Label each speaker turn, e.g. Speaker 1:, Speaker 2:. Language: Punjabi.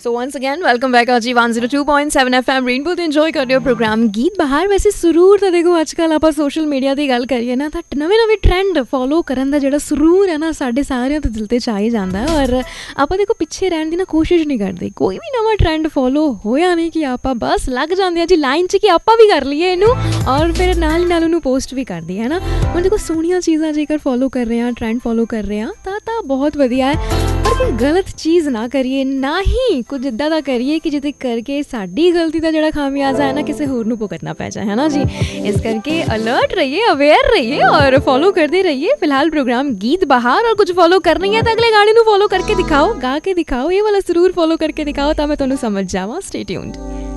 Speaker 1: So once again welcome back आज 102.7 FM रेनबो ਤੇ ਇੰਜੋਏ ਕਰ ਰਹੇ ਹੋ ਪ੍ਰੋਗਰਾਮ ਗੀਤ ਬਹਾਰ। ਵੈਸੇ ਸਰੂਰ ਤਾਂ ਦੇਖੋ ਅੱਜ ਕੱਲ੍ਹ ਆਪਾਂ ਸੋਸ਼ਲ ਮੀਡੀਆ ਦੀ ਗੱਲ ਕਰੀਏ ਨਾ ਤਾਂ ਨਵੇਂ ਟਰੈਂਡ ਫੋਲੋ ਕਰਨ ਦਾ ਜਿਹੜਾ ਸਰੂਰ ਹੈ ਨਾ ਸਾਡੇ ਸਾਰਿਆਂ ਦੇ ਦਿਲ 'ਤੇ ਛਾ ਹੀ ਜਾਂਦਾ ਹੈ। ਔਰ ਆਪਾਂ ਦੇਖੋ ਪਿੱਛੇ ਰਹਿਣ ਦੀ ਨਾ ਕੋਸ਼ਿਸ਼ ਨਹੀਂ ਕਰਦੇ। ਕੋਈ ਵੀ ਨਵਾਂ ਟਰੈਂਡ ਫੋਲੋ ਹੋਇਆ ਨਹੀਂ ਕਿ ਆਪਾਂ ਬਸ ਲੱਗ ਜਾਂਦੇ ਹਾਂ ਜੀ ਲਾਈਨ 'ਚ ਕਿ ਆਪਾਂ ਵੀ ਕਰ ਲਈਏ ਇਹਨੂੰ ਔਰ ਫਿਰ ਨਾਲ ਉਹਨੂੰ ਪੋਸਟ ਵੀ ਕਰਦੀ ਹੈ ਨਾ। ਹੁਣ ਦੇਖੋ ਸੋਹਣੀਆਂ ਚੀਜ਼ਾਂ ਜੇਕਰ ਫੋਲੋ ਕਰ ਰਹੇ ਹਾਂ ਟਰੈਂਡ ਫੋਲੋ ਕਰ ਰਹੇ ਹਾਂ ਤਾਂ ਬਹੁਤ ਵਧੀਆ ਹੈ। ਪਰ ਕੋਈ ਗਲਤ ਚੀਜ਼ ਨਾ ਕਰੀਏ, ਨਾ ਹੀ ਕੁਝ ਇੱਦਾਂ ਦਾ ਕਰੀਏ ਕਿ ਜਿਹਦੇ ਕਰਕੇ ਸਾਡੀ ਗਲਤੀ ਦਾ ਜਿਹੜਾ ਖਾਮਿਆਜ਼ਾ ਹੈ ਨਾ ਕਿਸੇ ਹੋਰ ਨੂੰ ਭੁਗਤਣਾ ਪੈ ਜਾਏ, ਹੈ ਨਾ ਜੀ। ਇਸ ਕਰਕੇ ਅਲਰਟ ਰਹੀਏ, ਅਵੇਅਰ ਰਹੀਏ ਔਰ ਫੋਲੋ ਕਰਦੇ ਰਹੀਏ। ਫਿਲਹਾਲ ਪ੍ਰੋਗਰਾਮ ਗੀਤ ਬਹਾਰ ਔਰ ਕੁਝ ਫੋਲੋ ਕਰਨੀ ਹੈ ਤਾਂ ਅਗਲੇ ਗਾਣੇ ਨੂੰ ਫੋਲੋ ਕਰਕੇ ਦਿਖਾਓ, ਗਾ ਕੇ ਦਿਖਾਓ, ਇਹ ਵਾਲਾ ਜ਼ਰੂਰ ਫੋਲੋ ਕਰਕੇ ਦਿਖਾਓ ਤਾਂ ਮੈਂ ਤੁਹਾਨੂੰ ਸਮਝ ਜਾਵਾਂ। Stay tuned.